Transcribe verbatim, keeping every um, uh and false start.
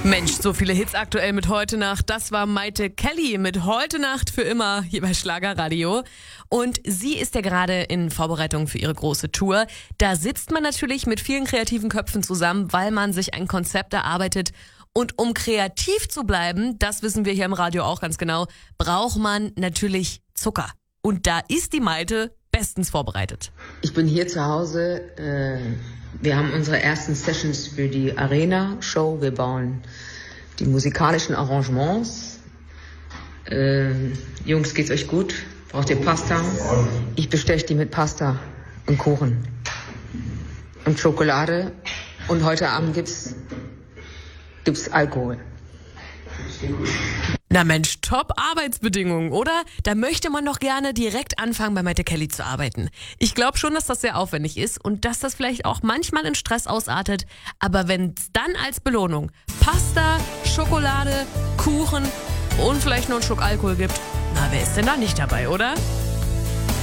Mensch, so viele Hits aktuell mit Heute Nacht. Das war Maite Kelly mit Heute Nacht für immer hier bei Schlagerradio. Und sie ist ja gerade in Vorbereitung für ihre große Tour. Da sitzt man natürlich mit vielen kreativen Köpfen zusammen, weil man sich ein Konzept erarbeitet. Und um kreativ zu bleiben, das wissen wir hier im Radio auch ganz genau, braucht man natürlich Zucker. Und da ist die Maite bestens vorbereitet. Ich bin hier zu Hause. Äh, wir haben unsere ersten Sessions für die Arena-Show. Wir bauen die musikalischen Arrangements. Äh, Jungs, geht's euch gut? Braucht ihr Pasta? Ich besteche die mit Pasta und Kuchen und Schokolade. Und heute Abend gibt's, gibt's Alkohol. Na Mensch, top Arbeitsbedingungen, oder? Da möchte man doch gerne direkt anfangen, bei Maite Kelly zu arbeiten. Ich glaube schon, dass das sehr aufwendig ist und dass das vielleicht auch manchmal in Stress ausartet. Aber wenn es dann als Belohnung Pasta, Schokolade, Kuchen und vielleicht noch einen Schluck Alkohol gibt, na, wer ist denn da nicht dabei, oder?